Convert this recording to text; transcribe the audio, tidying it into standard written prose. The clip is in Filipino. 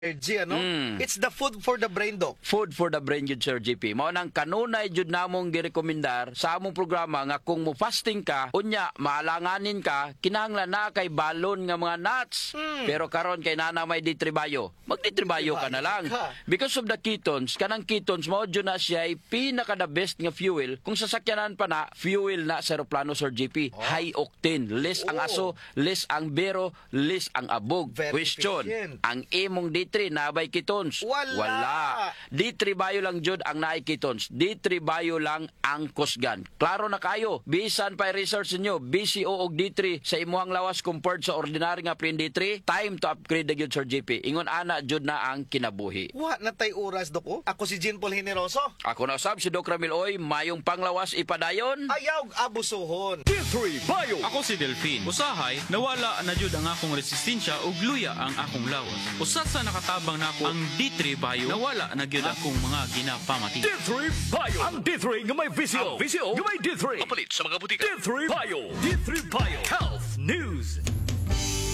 energy, ano? It's the food for the brain, Doc. Food for the brain yun, Sir JP. Mao nang kanunay jud namong girekomendar sa among programa nga kung mo fasting ka, unya maalanganin ka, kinahanglan na kay balon nga mga nuts. Pero karon kay nana may ditribayo. Magditribayo ka na lang. Because of the ketones, kanang ketones mao jud na siya ay pinaka the best nga fuel. Kung sasakyanan pa na, fuel na sa eroplano, Sir JP. High octane, less ang aso, less ang bero, less ang abog. Very Question, efficient. ang imong D3 nabay ketones? Wala. D3 bayo lang jud ang naay ketones. D3 bayo lang ang kusgan. Klaro na kayo. Bisan pa research niyo, BCO og D3 sa imuhang lawas compared sa ordinary nga plain D3, time to upgrade na gyud, Sir JP. Ingon ana jud na ang kinabuhi. Wa na tay oras, Doc. Oh. Ako si Jean Paul Generoso. Ako na usab si Doc Ramil Oy, mayong panglawas ipadayon. Ayaw abusuhon. D3 bayo. Ako si Delphine. Usahay, nawala na jud ang akong resistensya ug luya ang akong lawas. Usat sa nakatabang nako ang D3 Bio, nawala na gyud akong mga ginapamati. D3 Bio. Ang D3 nga may visio. Ang visio nga may D3. Kapalit sa mga butika. D3 Bio. D3 Bio. Health